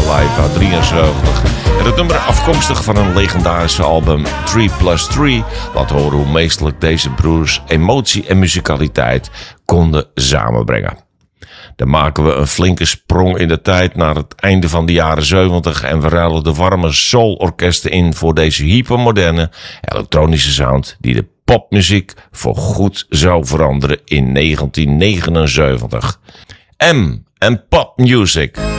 live uit 73. En het nummer afkomstig van een legendarische album 3+3 laat horen hoe meestelijk deze broers emotie en muzikaliteit konden samenbrengen. Dan maken we een flinke sprong in de tijd naar het einde van de jaren 70 en we ruilen de warme soul-orkesten in voor deze hypermoderne elektronische sound die de popmuziek voorgoed zou veranderen in 1979. M en Pop Music.